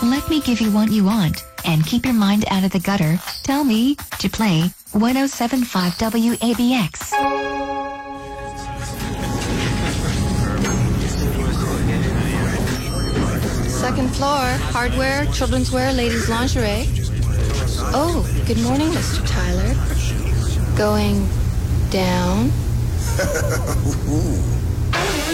Let me give you what you want, and keep your mind out of the gutter. Tell me to play 1075 WABX. Second floor, hardware, children's wear, ladies' lingerie. Oh, good morning, Mr. Tyler. Going down.